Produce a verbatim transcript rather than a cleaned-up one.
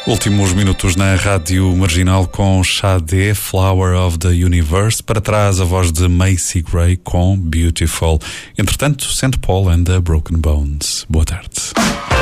Últimos minutos na Rádio Marginal com Sade, Flower of the Universe. Para trás, a voz de Macy Gray com Beautiful. Entretanto, Saint Paul and the Broken Bones. Boa tarde.